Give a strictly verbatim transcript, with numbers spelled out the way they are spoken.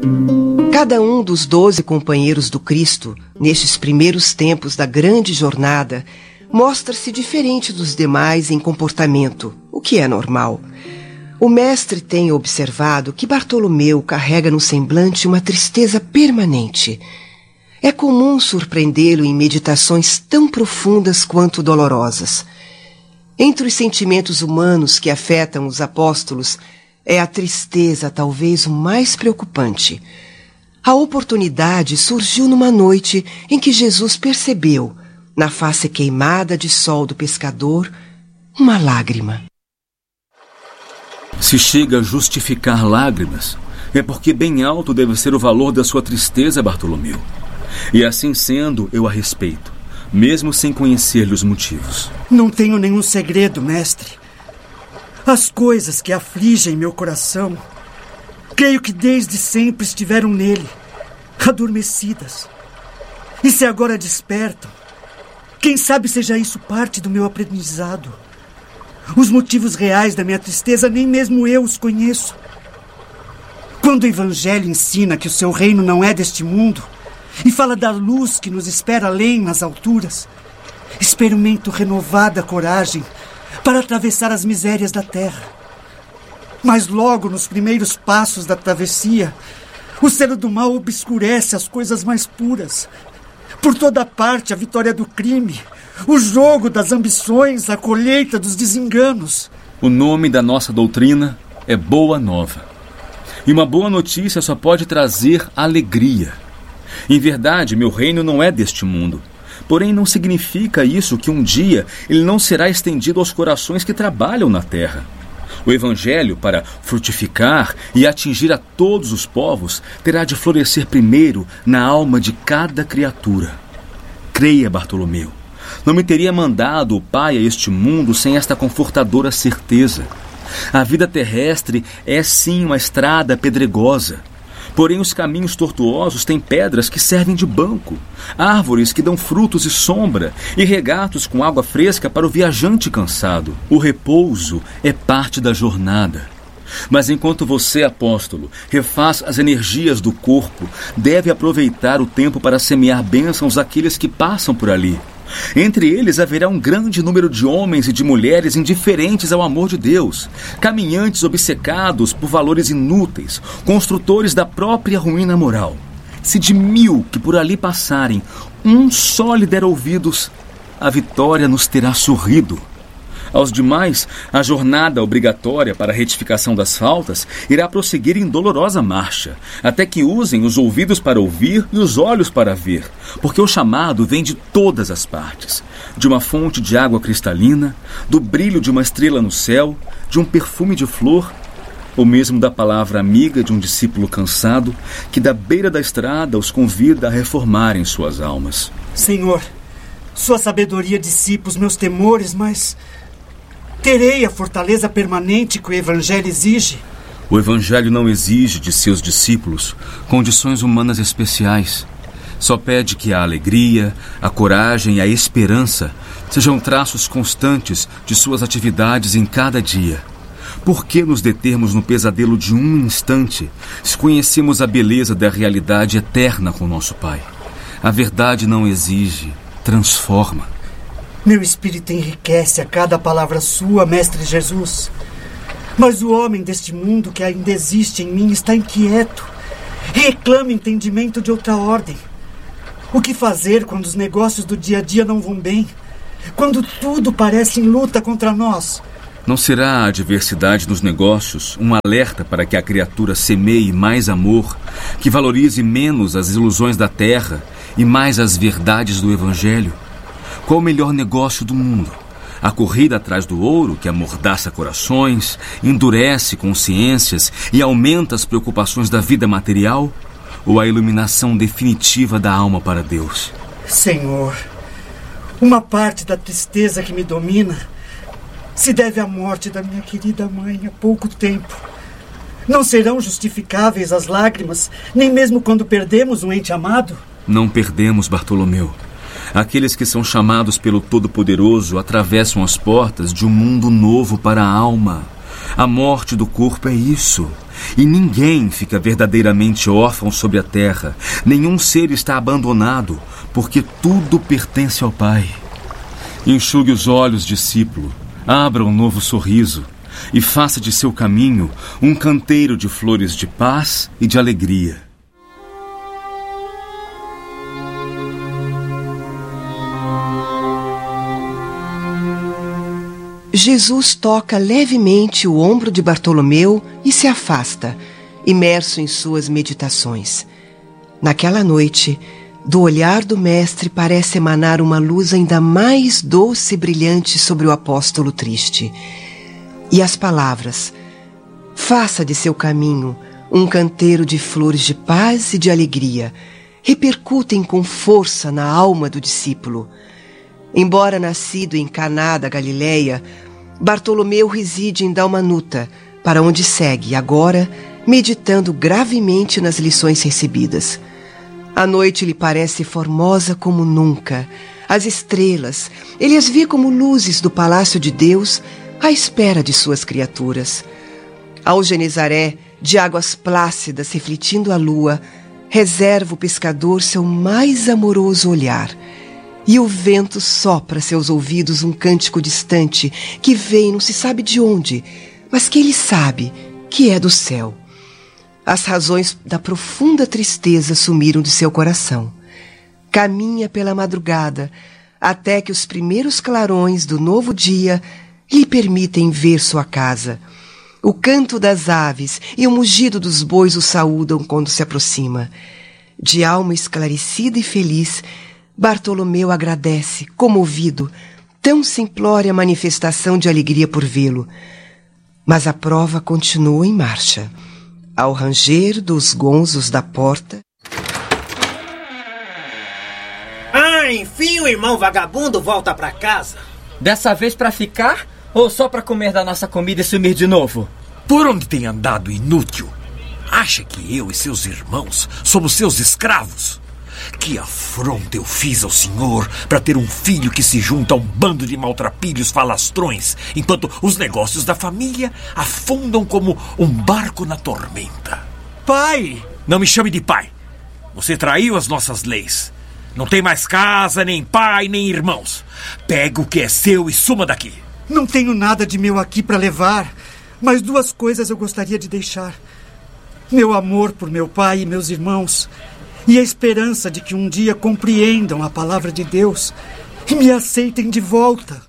Cada um dos doze companheiros do Cristo, nestes primeiros tempos da grande jornada, mostra-se diferente dos demais em comportamento, o que é normal. O mestre tem observado que Bartolomeu carrega no semblante uma tristeza permanente. É comum surpreendê-lo em meditações tão profundas quanto dolorosas. Entre os sentimentos humanos que afetam os apóstolos, é a tristeza talvez o mais preocupante. A oportunidade surgiu numa noite em que Jesus percebeu, na face queimada de sol do pescador, uma lágrima. Se chega a justificar lágrimas, é porque bem alto deve ser o valor da sua tristeza, Bartolomeu. E assim sendo, eu a respeito, mesmo sem conhecer-lhe os motivos. Não tenho nenhum segredo, mestre. As coisas que afligem meu coração, creio que desde sempre estiveram nele, adormecidas. E se agora despertam, quem sabe seja isso parte do meu aprendizado. Os motivos reais da minha tristeza nem mesmo eu os conheço. Quando o Evangelho ensina que o seu reino não é deste mundo e fala da luz que nos espera além nas alturas, experimento renovada coragem para atravessar as misérias da terra. Mas logo nos primeiros passos da travessia, o céu do mal obscurece as coisas mais puras. Por toda parte a vitória do crime, o jogo das ambições, a colheita dos desenganos. O nome da nossa doutrina é Boa Nova. E uma boa notícia só pode trazer alegria. Em verdade, meu reino não é deste mundo. Porém, não significa isso que um dia ele não será estendido aos corações que trabalham na terra. O Evangelho, para frutificar e atingir a todos os povos, terá de florescer primeiro na alma de cada criatura. Creia, Bartolomeu. Não me teria mandado o Pai a este mundo sem esta confortadora certeza. A vida terrestre é sim uma estrada pedregosa. Porém, os caminhos tortuosos têm pedras que servem de banco, árvores que dão frutos e sombra, e regatos com água fresca para o viajante cansado. O repouso é parte da jornada. Mas enquanto você, apóstolo, refaz as energias do corpo, deve aproveitar o tempo para semear bênçãos àqueles que passam por ali. Entre eles haverá um grande número de homens e de mulheres indiferentes ao amor de Deus, caminhantes obcecados por valores inúteis, construtores da própria ruína moral. Se de mil que por ali passarem, um só lhe der ouvidos, a vitória nos terá sorrido. Aos demais, a jornada obrigatória para a retificação das faltas irá prosseguir em dolorosa marcha, até que usem os ouvidos para ouvir e os olhos para ver, porque o chamado vem de todas as partes, de uma fonte de água cristalina, do brilho de uma estrela no céu, de um perfume de flor, ou mesmo da palavra amiga de um discípulo cansado, que da beira da estrada os convida a reformarem suas almas. Senhor, sua sabedoria dissipa os meus temores, mas terei a fortaleza permanente que o Evangelho exige? O Evangelho não exige de seus discípulos condições humanas especiais. Só pede que a alegria, a coragem e a esperança sejam traços constantes de suas atividades em cada dia. Por que nos determos no pesadelo de um instante, se conhecemos a beleza da realidade eterna com nosso Pai? A verdade não exige, transforma. Meu espírito enriquece a cada palavra sua, Mestre Jesus. Mas o homem deste mundo que ainda existe em mim está inquieto e reclama entendimento de outra ordem. O que fazer quando os negócios do dia a dia não vão bem? Quando tudo parece em luta contra nós? Não será a adversidade nos negócios um alerta para que a criatura semeie mais amor, que valorize menos as ilusões da terra e mais as verdades do Evangelho? Qual o melhor negócio do mundo? A corrida atrás do ouro, que amordaça corações, endurece consciências e aumenta as preocupações da vida material? Ou a iluminação definitiva da alma para Deus? Senhor, uma parte da tristeza que me domina se deve à morte da minha querida mãe há pouco tempo. Não serão justificáveis as lágrimas, nem mesmo quando perdemos um ente amado? Não perdemos, Bartolomeu. Aqueles que são chamados pelo Todo-Poderoso atravessam as portas de um mundo novo para a alma. A morte do corpo é isso, E ninguém fica verdadeiramente órfão sobre a terra. Nenhum ser está abandonado, porque tudo pertence ao Pai. Enxugue os olhos, discípulo. Abra um novo sorriso e faça de seu caminho um canteiro de flores de paz e de alegria. Jesus toca levemente o ombro de Bartolomeu e se afasta, imerso em suas meditações. Naquela noite, do olhar do Mestre parece emanar uma luz ainda mais doce e brilhante sobre o apóstolo triste. E as palavras: faça de seu caminho um canteiro de flores de paz e de alegria, repercutem com força na alma do discípulo. Embora nascido em Caná da Galileia, Bartolomeu reside em Dalmanuta, para onde segue agora, meditando gravemente nas lições recebidas. A noite lhe parece formosa como nunca. As estrelas, ele as vê como luzes do palácio de Deus, à espera de suas criaturas. Ao Genezaré, de águas plácidas refletindo a lua, reserva o pescador seu mais amoroso olhar. E o vento sopra a seus ouvidos um cântico distante, que vem não se sabe de onde, mas que ele sabe que é do céu. As razões da profunda tristeza sumiram de seu coração. Caminha pela madrugada, até que os primeiros clarões do novo dia lhe permitem ver sua casa. O canto das aves e o mugido dos bois o saúdam quando se aproxima. De alma esclarecida e feliz, Bartolomeu agradece, comovido, tão simplória manifestação de alegria por vê-lo. Mas a prova continua em marcha. Ao ranger dos gonzos da porta... Ah, enfim o irmão vagabundo volta pra casa. Dessa vez pra ficar ou só pra comer da nossa comida e sumir de novo? Por onde tem andado, inútil? Acha que eu e seus irmãos somos seus escravos? Que afronta eu fiz ao senhor para ter um filho que se junta a um bando de maltrapilhos falastrões, enquanto os negócios da família afundam como um barco na tormenta. Pai! Não me chame de pai. Você traiu as nossas leis. Não tem mais casa, nem pai, nem irmãos. Pega o que é seu e suma daqui. Não tenho nada de meu aqui para levar, mas duas coisas eu gostaria de deixar: meu amor por meu pai e meus irmãos, e a esperança de que um dia compreendam a palavra de Deus e me aceitem de volta.